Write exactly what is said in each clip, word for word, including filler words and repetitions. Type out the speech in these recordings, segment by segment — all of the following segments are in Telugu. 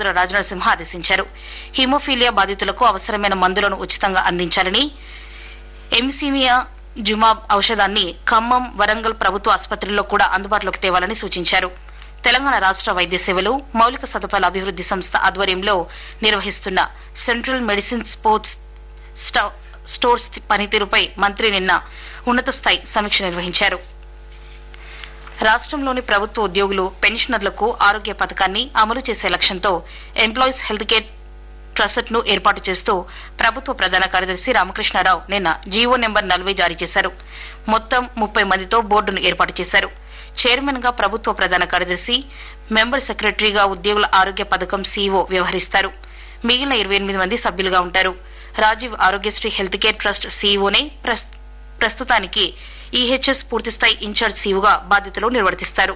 ఆదుర రాజనరసింహ ఆదేశించారు. హిమోఫీలియా బాధితులకు అవసరమైన మందులను ఉచితంగా అందించాలని, ఎంసీమియా జుమాబ్ ఔషధాన్ని ఖమ్మం, వరంగల్ ప్రభుత్వ ఆసుపత్రుల్లో కూడా అందుబాటులోకి తేవాలని సూచించారు. తెలంగాణ రాష్ట వైద్య సేవలు మౌలిక సదుపాయాల అభివృద్ది సంస్థ ఆధ్వర్యంలో నిర్వహిస్తున్న సెంట్రల్ మెడిసిన్ స్పోర్ట్స్ స్టోర్స్ పనితీరుపై మంత్రి నిన్న ఉన్నత స్థాయి సమీక్ష నిర్వహించారు. రాష్టంలోని ప్రభుత్వ ఉద్యోగులు, పెన్షనర్లకు ఆరోగ్య పథకాన్ని అమలు చేసే లక్ష్యంతో ఎంప్లాయీస్ హెల్త్ కేర్ ట్రస్ట్ ను ఏర్పాటు చేస్తూ ప్రభుత్వ ప్రధాన కార్యదర్శి రామకృష్ణారావు నిన్న జీవో నెంబర్ నలభై జారీ చేశారు. మొత్తం ముప్పై మందితో బోర్డును ఏర్పాటు చేశారు. చైర్మన్ గా ప్రభుత్వ ప్రధాన కార్యదర్శి, మెంబర్ సెక్రటరీగా ఉద్యోగుల ఆరోగ్య పథకం సీఈఓ వ్యవహరిస్తారు. మిగిలిన ఇరవై ఎనిమిది మంది సభ్యులుగా ఉంటారు. Rajiv Aarogyasri health care trust సీఈఓనే ప్రస్తుతానికి ఈహెచ్ఎస్ పూర్తిస్థాయి ఇన్ఛార్జ్ సీఈఓగా బాధ్యతలు నిర్వర్తిస్తారు.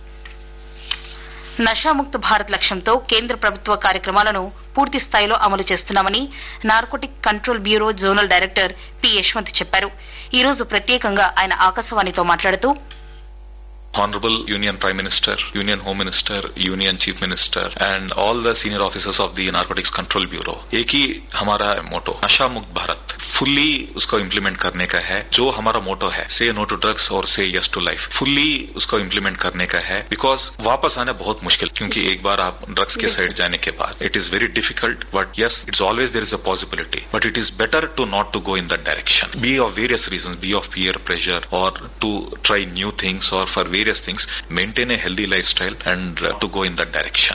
నషాముక్త భారత్ లక్ష్యంతో కేంద్ర ప్రభుత్వ కార్యక్రమాలను పూర్తి స్థాయిలో అమలు చేస్తున్నామని narcotic control bureau zonal director P Yashwant చెప్పారు. ఈ రోజు ప్రత్యేకంగా ఆయన ఆకాశవాణితో మాట్లాడుతూ, Honorable Union Prime Minister, Union Home Minister, Union Chief Minister and all the senior officers of the Narcotics Control Bureau, एक ही हमारा मोटो नशा मुक्त भारत फुल्ली उसको इम्प्लीमेंट करने का है. जो हमारा मोटो है से नो टू ड्रग्स और से यस टू लाइफ, फुल्ली उसको इम्प्लीमेंट करने का है. बिकॉज वापस आना बहुत मुश्किल, क्योंकि एक बार आप ड्रग्स के साइड जाने के बाद it is very difficult. But yes, it's always there is a possibility, but it is better to not to go in that direction. B of various reasons, B of peer pressure or to try new things or for various things, maintain a healthy lifestyle and uh, to go in that direction.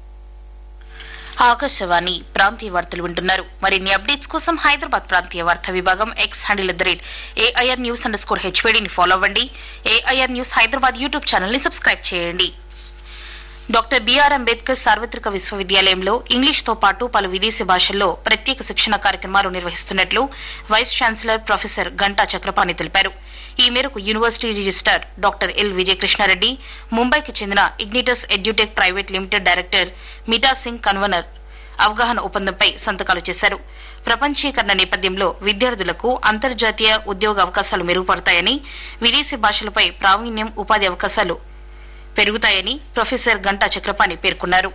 Akashvani ప్రాంతీయ వార్తలు వింటున్నారు. మరిన్ని అప్డేట్స్ కోసం హైదరాబాద్ ప్రాంతీయ వార్తా విభాగం X handle at the rate AIR news under score హెచ్వీడీని follow అవ్వండి. AIR news Hyderabad YouTube channel ని సబ్స్క్రైబ్ చేయండి. డాక్టర్ బీఆర్ అంబేద్కర్ సార్వత్రిక విశ్వవిద్యాలయంలో ఇంగ్లీష్తో పాటు పలు విదేశీ భాషల్లో ప్రత్యేక శిక్షణ కార్యక్రమాలు నిర్వహిస్తున్నట్లు vice chancellor professor Ganta Chakrapani తెలిపారు. ఈ మేరకు university registrar doctor L Vijayakrishnareddy, ముంబైకి చెందిన ఇగ్నిటస్ edutech private limited director మిటా Singh కన్వనర్ అవగాహన ఒప్పందంపై సంతకాలు చేశారు. ప్రపంచీకరణ నేపథ్యంలో విద్యార్థులకు అంతర్జాతీయ ఉద్యోగ అవకాశాలు మెరుగుపడతాయని, విదేశీ భాషలపై ప్రావీణ్యం, ఉపాధి అవకాశాలు పెరుగుతాయని ప్రొఫెసర్ గంటా చక్రపాణి పేర్కొన్నారు.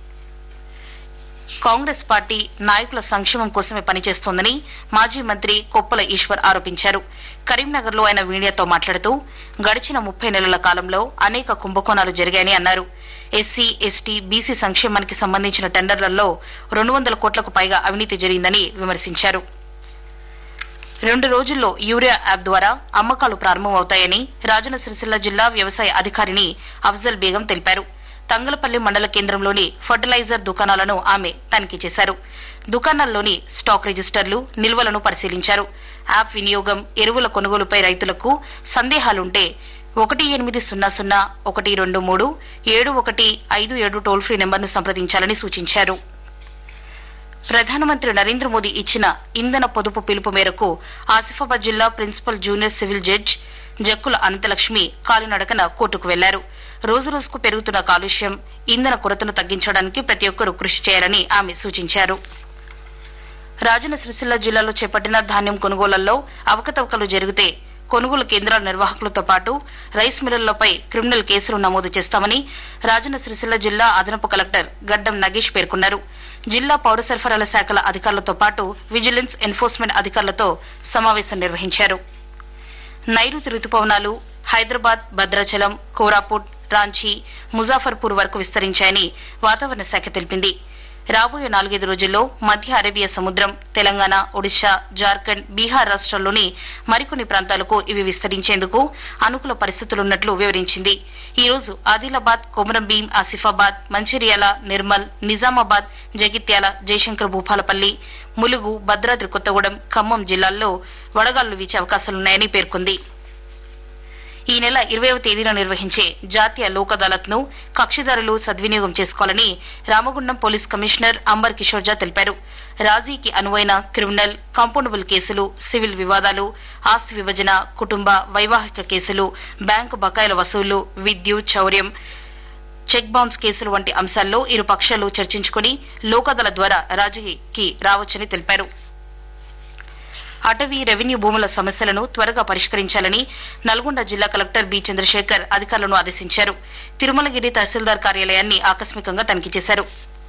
కాంగ్రెస్ పార్టీ నాయకుల సంక్షేమం కోసమే పనిచేస్తోందని మాజీ మంత్రి కొప్పుల ఈశ్వర్ ఆరోపించారు. కరీంనగర్ లో ఆయన మీడియాతో మాట్లాడుతూ, గడిచిన ముప్పై నెలల కాలంలో అనేక కుంభకోణాలు జరిగాయని అన్నారు. ఎస్సీ, ఎస్టీ, బీసీ సంక్షేమానికి సంబంధించిన టెండర్లలో రెండు వందల కోట్లకు పైగా అవినీతి జరిగిందని విమర్శించారు. రెండు రోజుల్లో యూరియా యాప్ ద్వారా అమ్మకాలు ప్రారంభమవుతాయని రాజన్న సిరిసిల్ల జిల్లా వ్యవసాయ అధికారిని అఫ్జల్ బేగం తెలిపారు. తంగలపల్లి మండల కేంద్రంలోని ఫర్టిలైజర్ దుకాణాలను ఆమె తనిఖీ చేశారు. దుకాణాల్లోని స్టాక్ రిజిస్టర్లు, నిల్వలను పరిశీలించారు. యాప్ వినియోగం, ఎరువుల కొనుగోలుపై రైతులకు సందేహాలుంటే ఒకటి ఎనిమిది సున్నా సున్నా ఒకటి రెండు మూడు ఏడు ఒకటి ఐదు ఏడు టోల్ ఫ్రీ నెంబర్ను సంప్రదించాలని సూచించారు. ప్రధానమంత్రి నరేంద్ర మోదీ ఇచ్చిన ఇంధన పొదుపు పిలుపు మేరకు ఆసిఫాబాద్ జిల్లా principal junior civil judge Jakkula Ananthalakshmi కాలినడకన కోర్టుకు వెళ్లారు. రోజురోజుకు పెరుగుతున్న కాలుష్యం, ఇంధన కొరతను తగ్గించడానికి ప్రతి ఒక్కరూ కృషి చేయాలని ఆమె సూచించారు. రాజన్న సిరిసిల్ల జిల్లాలో చేపట్టిన ధాన్యం కొనుగోళ్లలో అవకతవకలు జరిగితే కొనుగోలు కేంద్రాల నిర్వాహకులతో పాటు రైస్ మిల్లర్లపై క్రిమినల్ కేసులు నమోదు చేస్తామని రాజన్న సిరిసిల్ల జిల్లా అదనపు కలెక్టర్ గడ్డం నగేష్ పేర్కొన్నారు. జిల్లా పౌర సరఫరాల శాఖల అధికారులతో పాటు విజిలెన్స్, ఎన్ఫోర్స్మెంట్ అధికారులతో సమావేశం నిర్వహించారు. నైరుతి రుతుపవనాలు హైదరాబాద్, భద్రాచలం, కోరాపుట్, రాంచీ, ముజాఫర్పూర్ వరకు విస్తరించాయని వాతావరణ శాఖ తెలిపింది. రాబోయే నాలుగైదు రోజుల్లో మధ్య అరేబియా సముద్రం, తెలంగాణ, ఒడిశా, జార్ఖండ్, బీహార్ రాష్ట్రాల్లోని మరికొన్ని ప్రాంతాలకు ఇవి విస్తరించేందుకు అనుకూల పరిస్థితులున్నట్లు వివరించింది. ఈ రోజు ఆదిలాబాద్, కొమరంభీం, ఆసిఫాబాద్, మంచిర్యాల, నిర్మల్, నిజామాబాద్, జగిత్యాల, జయశంకర్ భూపాలపల్లి, ములుగు, భద్రాద్రి కొత్తగూడెం, ఖమ్మం జిల్లాల్లో వడగాలులు వీచే అవకాశాలున్నాయని పేర్కొంది. ఈ నెల ఇరవైవ తేదీన నిర్వహించే జాతీయ లోక్ అదాలత్ ను కక్షిదారులు సద్వినియోగం చేసుకోవాలని రామగుండం పోలీస్ కమిషనర్ అంబర్ కిషోర్జా తెలిపారు. రాజీకి అనువైన క్రిమినల్, కాంపౌండబుల్ కేసులు, సివిల్ వివాదాలు, ఆస్తి విభజన, కుటుంబ, వైవాహిక కేసులు, బ్యాంకు బకాయిల వసూళ్లు, విద్యుత్, చౌర్యం, చెక్ బౌన్స్ కేసులు వంటి అంశాల్లో ఇరు పక్షాలు చర్చించుకుని లోక్ అదాలత్ ద్వారా రాజీకి రావచ్చని తెలిపారు. అటవీ, రెవెన్యూ భూముల సమస్యలను త్వరగా పరిష్కరించాలని నల్గొండ జిల్లా కలెక్టర్ బి చంద్రశేఖర్ అధికారులను ఆదేశించారు. తిరుమలగిరి తహసీల్దార్ కార్యాలయాన్ని ఆకస్మికంగా తనిఖీ చేశారు.